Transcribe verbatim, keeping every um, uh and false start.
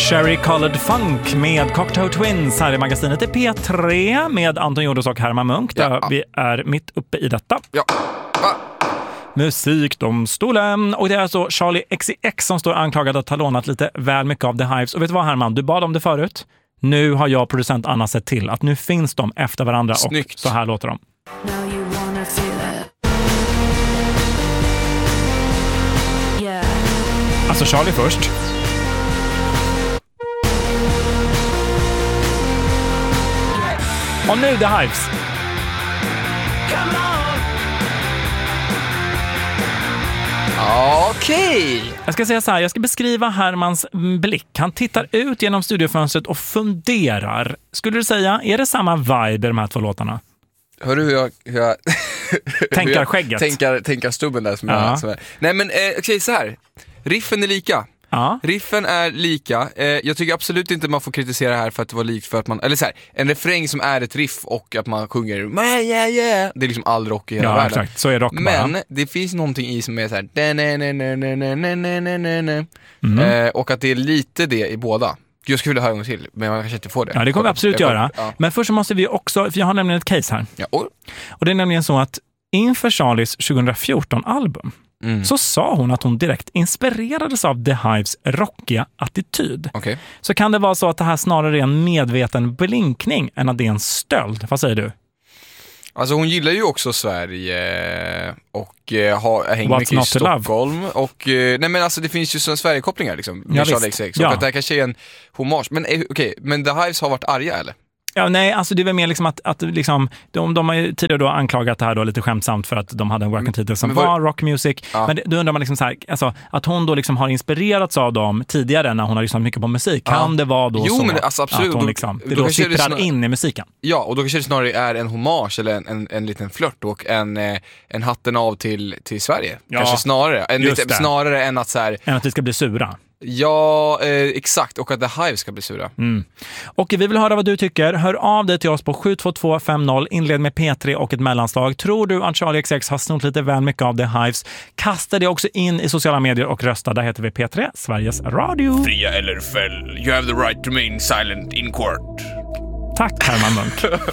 Cherry Colored Funk med Cocteau Twins här i magasinet i P tre med Anton Jordos och Herman Munk. Ja. Vi är mitt uppe i detta. Ja. Va? Musikdomstolen. Och det är alltså Charli X C X som står anklagad att ha lånat lite väl mycket av The Hives. Och vet du vad, Herman? Du bad om det förut. Nu har jag, producent Anna, sett till att nu finns de efter varandra. Snyggt. Och så här låter de. Now you wanna feel it. Yeah. Alltså Charli först. Och nu The Hives. Okej. Okay. Jag ska säga så här, jag ska beskriva Hermans blick. Han tittar ut genom studiofönstret och funderar. Skulle du säga, är det samma vibe i de här två låtarna? Hör du hur jag... Hur jag Tänkar skägget. Tänkar, tänkar stubben där som, ja. jag, som jag... Nej men eh, okej, okay, så här. Riffen är lika. Ja. Riffen är lika. Eh, jag tycker absolut inte man får kritisera här för att det var likt för att man... Eller så här, en refräng som är ett riff och att man sjunger yeah, yeah. Det är liksom all rock i hela ja, världen. Exakt. Så är rock men bara. Det finns någonting i som är så här... Mm. Eh, och att det är lite det i båda. Jag skulle vilja höra en gång till, men man kanske inte får det. Ja, det kommer vi absolut jag, göra. Ja. Men först så måste vi också... För jag har nämligen ett case här. Ja, och? och det är nämligen så att inför Charlis tjugohundrafjorton-album Mm. så sa hon att hon direkt inspirerades av The Hives rockiga attityd. Okay. Så kan det vara så att det här snarare är en medveten blinkning än att det är en stöld. Vad säger du? Alltså hon gillar ju också Sverige och eh, har, hänger What's mycket i not to love? Stockholm och eh, nej men alltså det finns ju sådana Sverige-kopplingar liksom med ja, Charli X C X ja. och att det här kanske är en hommage. Men eh, okej, okay, men The Hives har varit arga eller? Ja, nej, alltså det är väl mer liksom att, att liksom, de, de har ju tidigare då anklagat det här då lite skämtsamt för att de hade en working title som var, var rock music. Ja. Men då undrar man liksom så här, alltså, att hon då liksom har inspirerats av dem tidigare när hon har lyssnat mycket på musik. Ja. Kan det vara då jo, så men alltså, absolut. att hon liksom, det då, då då sipprar snar... in i musiken? Ja, och då kanske det snarare är en hommage eller en, en, en liten flört och en, en hatten av till, till Sverige. Ja. Kanske snarare. En lite, snarare än att så här... Än att vi ska bli sura. Ja, eh, exakt. Och att The Hive ska bli sura. Mm. Och vi vill höra vad du tycker. Hör av dig till oss på sju två två fem noll. Inled med P tre och ett mellanslag. Tror du att Charli X C X har snott lite väl mycket av The Hives? Kasta det också in i sociala medier och rösta. Där heter vi P tre, Sveriges Radio. Fria eller fäll. You have the right to remain silent in court. Tack, Herman Munk.